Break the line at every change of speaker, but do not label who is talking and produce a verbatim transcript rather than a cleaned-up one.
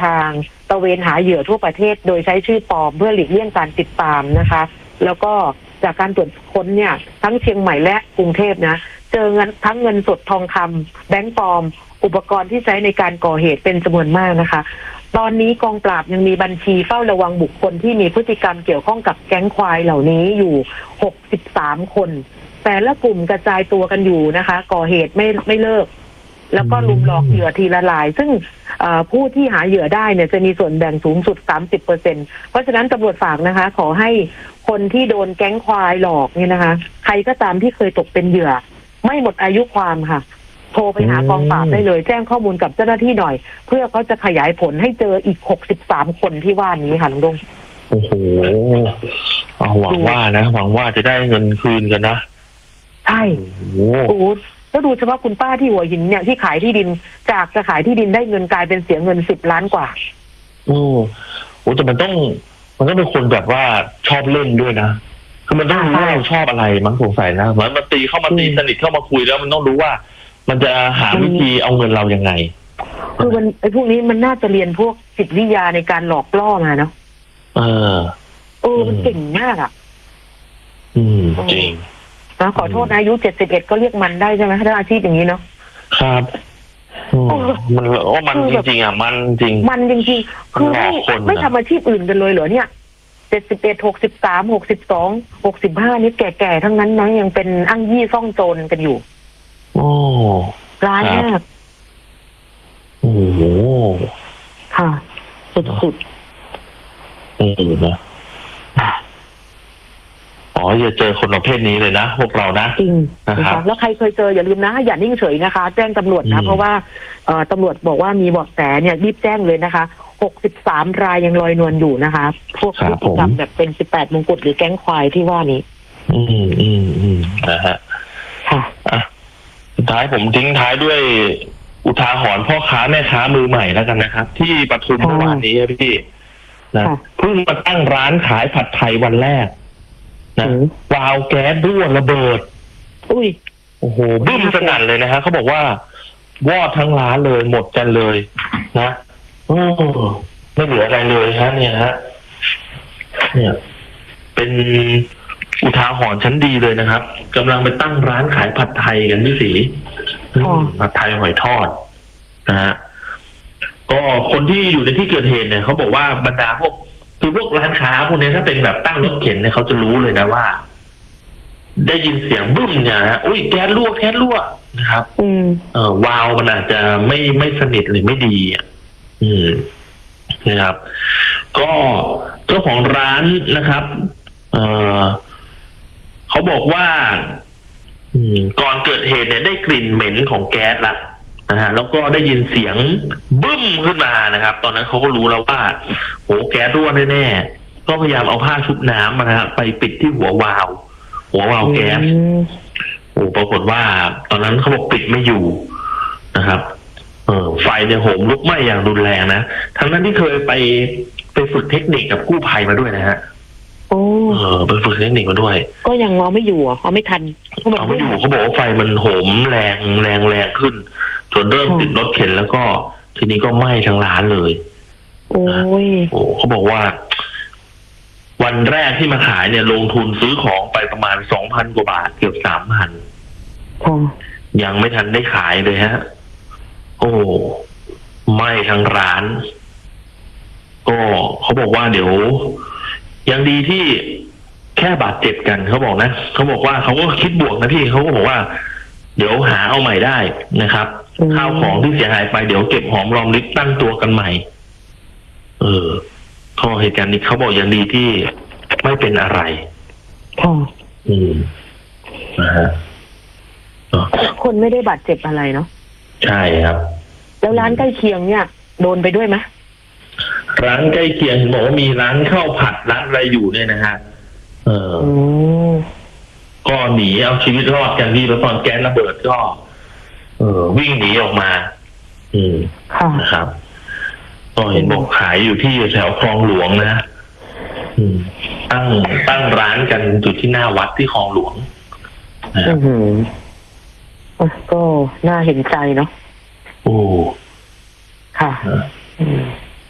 ทางตระเวนหาเหยื่อทั่วประเทศโดยใช้ชื่อปลอมเพื่อหลีกเลี่ยงการติดตามนะคะแล้วก็จากการตรวจค้นเนี่ยทั้งเชียงใหม่และกรุงเทพนะเจอเงินทั้งเงินสดทองคำแบงก์ปลอมอุปกรณ์ที่ใช้ในการก่อเหตุเป็นจำนวนมากนะคะตอนนี้กองปราบยังมีบัญชีเฝ้าระวังบุคคลที่มีพฤติกรรมเกี่ยวข้องกับแก๊งควายเหล่านี้อยู่หกสิบสามคนแต่ละกลุ่มกระจายตัวกันอยู่นะคะก่อเหตุไม่ไม่เลิกแล้วก็ลุมหลอกเหยื่อทีละรายซึ่งผู้ที่หาเหยื่อได้เนี่ยจะมีส่วนแบ่งสูงสุด สามสิบเปอร์เซ็นต์ เพราะฉะนั้นตำรวจฝากนะคะขอให้คนที่โดนแก๊งควายหลอกเนี่ยนะคะใครก็ตามที่เคยตกเป็นเหยื่อไม่หมดอายุความค่ะโทรไปหากองปราบได้เลยแจ้งข้อมูลกับเจ้าหน้าที่หน่อยเพื่อเขาจะขยายผลให้เจออีกหกสิบสามคนที่ว่านี้ค่ะลุงดง
โอ้โหหวังว่านะหวังว่าจะได้เงินคืนกันนะ
ใช่โอ้โหแล้วดูเฉพาะคุณป้าที่หัวหินเนี่ยที่ขายที่ดินจากจะขายที่ดินได้เงินกลายเป็นเสียเงินสิบล้านกว่า
โอ้โหแต่มันต้องมันต้องเป็นคนแบบว่าชอบเล่นด้วยนะคือมันต้องรู้ว่าเราชอบอะไรมั้งสงสัยนะเหมือนมันตีเข้ามาตีสนิทเข้ามาคุยแล้วมันต้องรู้ว่ามันจะหาวิธีเอาเงินเรายังไง
คือมันไอ้พวกนี้มันน่าจะเรียนพวกจิตวิทยาในการหลอกล่อมาเนาะ
เออ
เออมันเก่งมากอ่ะ
อืมจริง
นะขอโทษนะอายุเจ็ดสิบเอ็ดก็เรียกมันได้ใช่ไหมถ้าอาชีพอย่างนี้เนาะ
ครับมันโอ้มันจริงๆอ่ะมันจริง
มันจริงๆคือไม่ไม่ทำอาชีพอื่นกันเลยเหรอเนี่ยเจ็ดสิบเอ็ดหกสิบสามหกสิบสองหกสิบห้านี่แก่ๆทั้งนั้นนะยังเป็นอ้างยี่ซ่องโจรกันอยู่
โอ้
ร้ายมาก
โอ้โห
ค่ะสุดๆ
เออนะอ๋ออย่าเจอคนประเภทนี้เลยนะพวกเรานะ
จริงนะครับแล้วใครเคยเจออย่าลืมนะอย่านิ่งเฉยนะคะแจ้งตำรวจนะเพราะว่าเอ่อตำรวจบอกว่ามีเบาะแสเนี่ยรีบแจ้งเลยนะคะหกสิบสามรายยังลอยนวลอยู่นะคะพวกพฤติกรรมแบบเป็นสิบแปดมงกุฎหรือแก๊งควายที่ว่านี้
อืมอืมอืมนะฮะ
ค่ะ
อ่ะสุดท้ายผมทิ้งท้ายด้วยอุทาหรณ์พ่อค้าแม่ค้ามือใหม่แล้วกันนะครับที่ปทุมเมื่อวานนี้พี่นะเพิ่งมาตั้งร้านขายผัดไทยวันแรกนะวาล์วแก๊สรั่วระเบิด
อุ้ย
โอ้โหบึ้มสนั่นเลยนะฮะเขาบอกว่าวอดทั้งร้านเลยหมดกันเลยนะโอ้ไม่เหลืออะไรเลยฮะเนี่ยฮะเนี่ยเป็นอุทาหรณ์ชั้นดีเลยนะครับกำลังไปตั้งร้านขายผัดไทยกันพี่ศรีผัดไทยหอยทอดนะฮะก็คนที่อยู่ในที่เกิดเหตุเนี่ยเขาบอกว่าบรรดาพวกคือพวกร้านค้าพวกนี้ถ้าเป็นแบบตั้งรถเข็นเนี่ยเขาจะรู้เลยนะว่าได้ยินเสียงบึ้มเนี่ยฮะอุ้ยแก๊สรั่วแก๊สรั่วนะครับ
อืม
เอ่อวาล์วมันอาจจะไม่ไม่สนิทหรือไม่ดีอ่ะอืมนะครับก็เจ้าของร้านนะครับเอ่อเขาบอกว่าอืมก่อนเกิดเหตุเนี่ยได้กลิ่นเหม็นของแก๊สละนะฮะแล้วก็ได้ยินเสียงบึ้มขึ้นมานะครับตอนนั้นเขาก็รู้แล้วว่าโหแก๊สรั่วแน่ๆก็พยายามเอาผ้าชุบน้ำนะฮะไปปิดที่หัววาล์วหัววาล์วแก๊สโอ้ปรากฏว่าตอนนั้นเขาบอกปิดไม่อยู่นะครับเออไฟเนี่ยโหมลุกไหม้อย่างรุนแรงนะทั้งนั้นที่เคยไปไปฝึกเทคนิคกับกู้ภัยมาด้วยนะฮะ
โอ้
เออไปฝึกเทคนิคมาด้วย
ก็ยังเอาไม่อยู่อ่ะเอาไม่ทัน
เอาไม่อยู่เขาบอกว่าไฟมันโหมแรงแรงแรงขึ้นจนเริ่มติดรถเข็นแล้วก็ทีนี้ก็ไหม้ทั้งร้านเลย
โอ้ย
โอ้เขาบอกว่าวันแรกที่มาขายเนี่ยลงทุนซื้อของไปประมาณสองพันกว่าบาทเกือบสามพันยังไม่ทันได้ขายเลยฮะโอ้ไหม้ทั้งร้านก็เขาบอกว่าเดี๋ยวยังดีที่แค่บาดเจ็บกันเขาบอกนะเขาบอกว่าเขาก็คิดบวกนะพี่เขาก็บอกว่าเดี๋ยวหาเอาใหม่ได้นะครับข้าวของที่เสียหายไปเดี๋ยวเก็บหอมรอมริบตั้งตัวกันใหม่เออข้อเหตุการณ์นี้เขาบอกอย่างดีที่ไม่เป็นอะไร
ค่ะ
อืมนะฮะ
คนไม่ได้บาดเจ็บอะไรเนาะ
ใช่ครับ
แล้วร้านใกล้เคียงเนี่ยโดนไปด้วยไหม
ร้านใกล้เคียงเห็นบอกว่ามีร้านข้าวผัดร้านอะไรอยู่เนี่ยนะฮะเออก็หนีเอาชีวิตรอดกันที่แล้วตอนแก๊สระเบิดก็เออวิ่งหนีออกมาอืมนะครับก็เห็นบอกขายอยู่ที่แถวคลองหลวงนะอืมตั้งตั้งร้านกันอยู่ที่หน้าวัดที่คลองหลวง
อืมก็น่าเห็นใจเนาะ
โอ้
ค่ะอืม